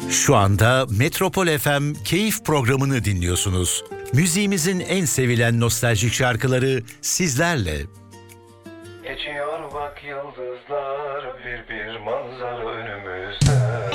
Şu anda Metropol FM Keyif programını dinliyorsunuz. Müziğimizin en sevilen nostaljik şarkıları sizlerle. Geçiyor bak yıldızlar bir bir manzara önümüzde.